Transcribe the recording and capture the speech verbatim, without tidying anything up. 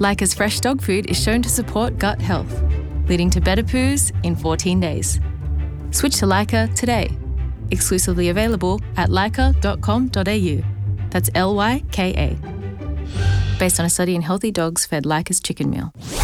Lyca's fresh dog food is shown to support gut health, leading to better poos in fourteen days. Switch to Lyca today. Exclusively available at lyca dot com dot a u. That's L Y K A. Based on a study in healthy dogs fed Lyca's chicken meal.